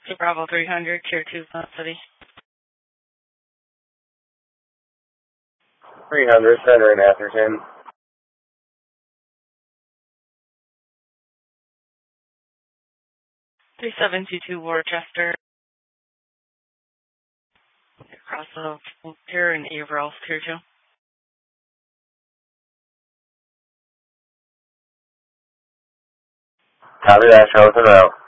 to Bravo 300, Tier 2, Plant City. 300, center in Atherton. Three 722 Worcester. Across the pier in Averill, Tier 2. Copy that, show us en route.